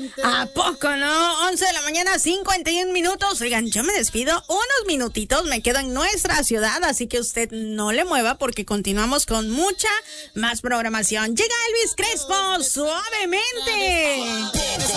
¿A poco no? 11 de la mañana, 51 minutos. Oigan, yo me despido unos minutitos, me quedo en nuestra ciudad, así que usted no le mueva porque continuamos con mucha más programación. Llega Elvis Crespo, suavemente.